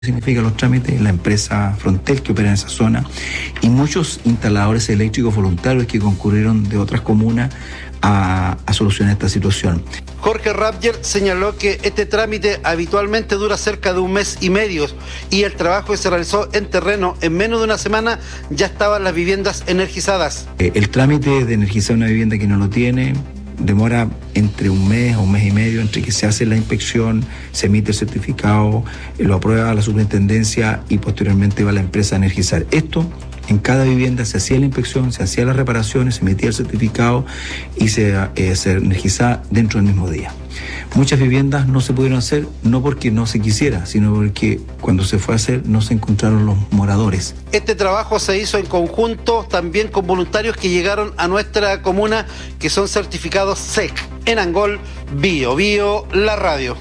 significa los trámites, la empresa Frontel que opera en esa zona y muchos instaladores eléctricos voluntarios que concurrieron de otras comunas a solucionar esta situación. Jorge Rapger señaló que este trámite habitualmente dura cerca de un mes y medio y el trabajo que se realizó en terreno en menos de una semana ya estaban las viviendas energizadas. El trámite de energizar una vivienda que no lo tiene demora entre un mes o un mes y medio entre que se hace la inspección, se emite el certificado, lo aprueba la superintendencia y posteriormente va la empresa a energizar. Esto en cada vivienda se hacía la inspección, se hacían las reparaciones, se emitía el certificado y se energizaba dentro del mismo día. Muchas viviendas no se pudieron hacer no porque no se quisiera, sino porque cuando se fue a hacer no se encontraron los moradores. Este trabajo se hizo en conjunto también con voluntarios que llegaron a nuestra comuna que son certificados SEC. En Angol, Bio Bio, la radio.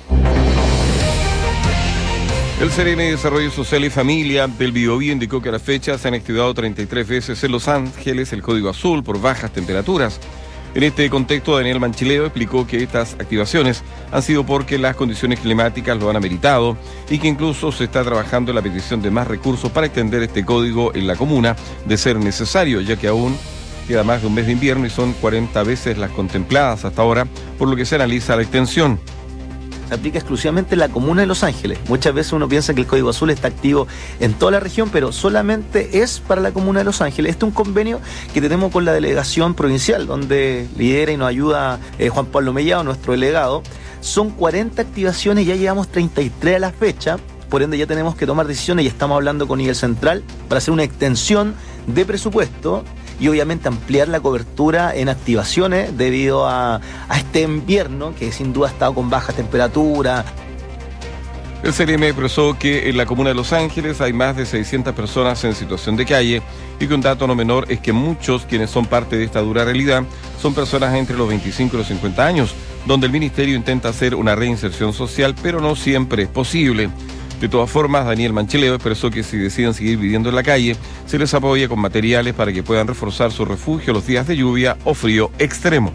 El CRM de Desarrollo Social y Familia del Biobío indicó que a la fecha se han activado 33 veces en Los Ángeles el código azul por bajas temperaturas. En este contexto, Daniel Manchileo explicó que estas activaciones han sido porque las condiciones climáticas lo han ameritado y que incluso se está trabajando en la petición de más recursos para extender este código en la comuna de ser necesario, ya que aún queda más de un mes de invierno y son 40 veces las contempladas hasta ahora, por lo que se analiza la extensión. Se aplica exclusivamente en la comuna de Los Ángeles. Muchas veces uno piensa que el Código Azul está activo en toda la región, pero solamente es para la comuna de Los Ángeles. Este es un convenio que tenemos con la delegación provincial, donde lidera y nos ayuda Juan Pablo Mellado, nuestro delegado. Son 40 activaciones, ya llevamos 33 a la fecha, por ende ya tenemos que tomar decisiones y estamos hablando con Nivel Central para hacer una extensión de presupuesto y obviamente ampliar la cobertura en activaciones debido a este invierno que sin duda ha estado con baja temperatura. El CRM expresó que en la comuna de Los Ángeles hay más de 600 personas en situación de calle y que un dato no menor es que muchos quienes son parte de esta dura realidad son personas entre los 25 y los 50 años, donde el ministerio intenta hacer una reinserción social, pero no siempre es posible. De todas formas, Daniel Manchileo expresó que si deciden seguir viviendo en la calle, se les apoya con materiales para que puedan reforzar su refugio los días de lluvia o frío extremo.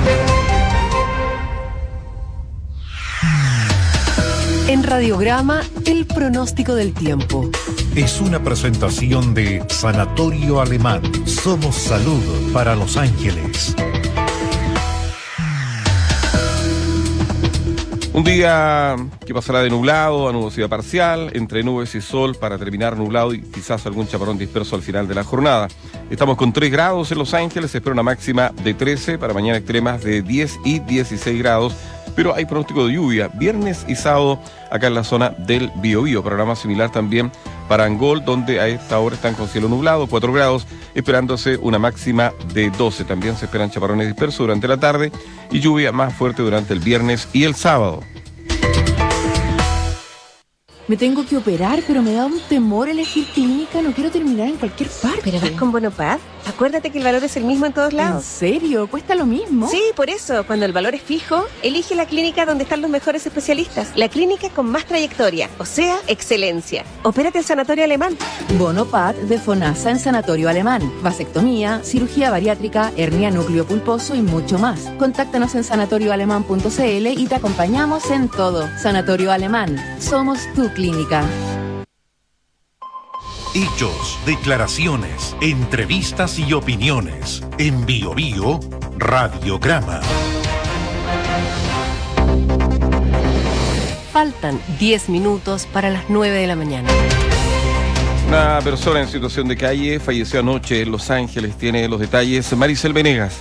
En Radiograma, el pronóstico del tiempo. Es una presentación de Sanatorio Alemán. Somos salud para Los Ángeles. Un día que pasará de nublado a nubosidad parcial, entre nubes y sol para terminar nublado y quizás algún chaparrón disperso al final de la jornada. Estamos con 3 grados en Los Ángeles, se espera una máxima de 13, para mañana extremas de 10 y 16 grados, pero hay pronóstico de lluvia viernes y sábado acá en la zona del Biobío. Programa similar también para Angol, donde a esta hora están con cielo nublado, 4 grados, esperándose una máxima de 12. También se esperan chaparrones dispersos durante la tarde y lluvia más fuerte durante el viernes y el sábado. Me tengo que operar, pero me da un temor elegir clínica. No quiero terminar en cualquier parte. ¿Pero vas con Bonopad? Acuérdate que el valor es el mismo en todos lados. ¿En serio? ¿Cuesta lo mismo? Sí, por eso. Cuando el valor es fijo, elige la clínica donde están los mejores especialistas. La clínica con más trayectoria, o sea, excelencia. Opérate en Sanatorio Alemán. Bonopad de FONASA en Sanatorio Alemán. Vasectomía, cirugía bariátrica, hernia núcleo pulposo y mucho más. Contáctanos en sanatorioalemán.cl y te acompañamos en todo. Sanatorio Alemán. Somos tu clínica. Hechos, declaraciones, entrevistas y opiniones. En Biobío, Radiograma. Faltan 10 minutos para las 9 de la mañana. Una persona en situación de calle falleció anoche en Los Ángeles. Tiene los detalles Maricel Venegas.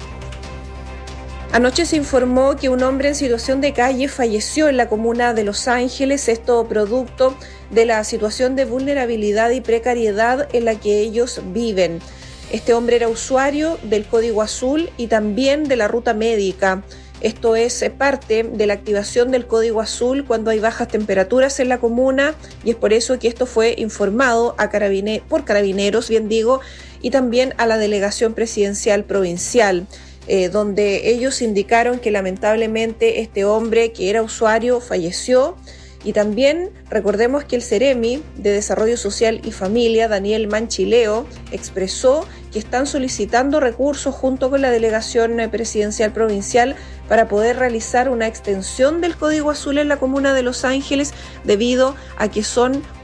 Anoche se informó que un hombre en situación de calle falleció en la comuna de Los Ángeles, esto producto de la situación de vulnerabilidad y precariedad en la que ellos viven. Este hombre era usuario del Código Azul y también de la ruta médica. Esto es parte de la activación del Código Azul cuando hay bajas temperaturas en la comuna y es por eso que esto fue informado por Carabineros, y también a la Delegación Presidencial Provincial. Donde ellos indicaron que lamentablemente este hombre que era usuario falleció y también recordemos que el CEREMI de Desarrollo Social y Familia, Daniel Manchileo, expresó que están solicitando recursos junto con la delegación presidencial provincial para poder realizar una extensión del Código Azul en la comuna de Los Ángeles, debido a que son